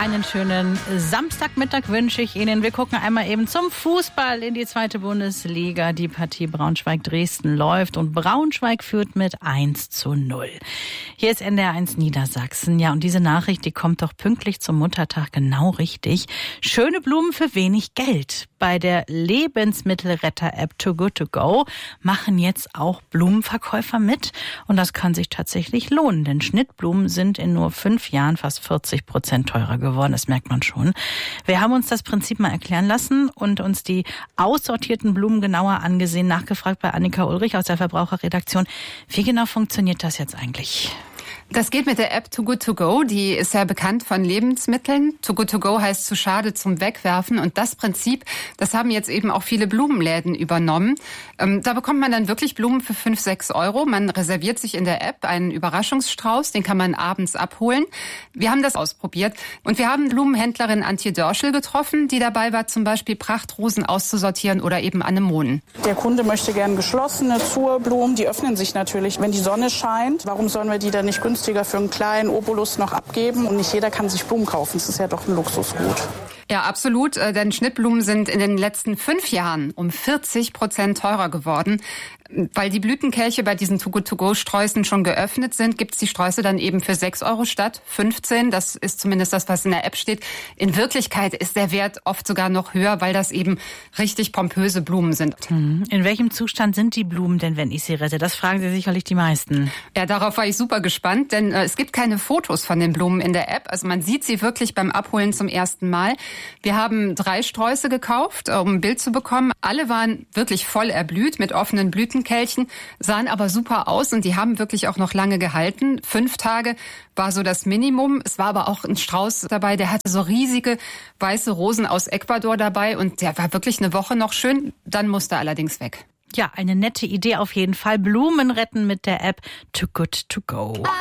Einen schönen Samstagmittag wünsche ich Ihnen. Wir gucken einmal eben zum Fußball in die 2. Bundesliga. Die Partie Braunschweig-Dresden läuft und Braunschweig führt mit 1:0. Hier ist NDR1 Niedersachsen. Ja, und diese Nachricht, die kommt doch pünktlich zum Muttertag genau richtig. Schöne Blumen für wenig Geld. Bei der Lebensmittelretter-App Too Good To Go machen jetzt auch Blumenverkäufer mit. Und das kann sich tatsächlich lohnen, denn Schnittblumen sind in nur 5 Jahren fast 40% teurer geworden. Das merkt man schon. Wir haben uns das Prinzip mal erklären lassen und uns die aussortierten Blumen genauer angesehen, nachgefragt bei Annika Ulrich aus der Verbraucherredaktion. Wie genau funktioniert das jetzt eigentlich? Das geht mit der App Too Good To Go. Die ist ja bekannt von Lebensmitteln. Too Good To Go heißt zu schade zum Wegwerfen. Und das Prinzip, das haben jetzt eben auch viele Blumenläden übernommen. Da bekommt man dann wirklich Blumen für 5-6 Euro. Man reserviert sich in der App einen Überraschungsstrauß. Den kann man abends abholen. Wir haben das ausprobiert. Und wir haben Blumenhändlerin Antje Dörschel getroffen, die dabei war, zum Beispiel Prachtrosen auszusortieren oder eben Anemonen. Der Kunde möchte gern geschlossene Zurblumen. Die öffnen sich natürlich, wenn die Sonne scheint. Warum sollen wir die dann nicht günstiger für einen kleinen Obolus noch abgeben? Und nicht jeder kann sich Blumen kaufen. Das ist ja doch ein Luxusgut. Ja, absolut. Denn Schnittblumen sind in den letzten 5 Jahren um 40% teurer geworden. Weil die Blütenkelche bei diesen Too Good To Go Sträußen schon geöffnet sind, gibt's die Sträuße dann eben für 6 Euro statt 15. Das ist zumindest das, was in der App steht. In Wirklichkeit ist der Wert oft sogar noch höher, weil das eben richtig pompöse Blumen sind. In welchem Zustand sind die Blumen denn, wenn ich sie rette? Das fragen Sie sicherlich die meisten. Ja, darauf war ich super gespannt, denn es gibt keine Fotos von den Blumen in der App. Also man sieht sie wirklich beim Abholen zum ersten Mal. Wir haben 3 Sträuße gekauft, um ein Bild zu bekommen. Alle waren wirklich voll erblüht mit offenen Blütenkelchen, sahen aber super aus und die haben wirklich auch noch lange gehalten. 5 Tage war so das Minimum. Es war aber auch ein Strauß dabei, der hatte so riesige weiße Rosen aus Ecuador dabei und der war wirklich eine Woche noch schön. Dann musste er allerdings weg. Ja, eine nette Idee auf jeden Fall. Blumen retten mit der App Too Good To Go.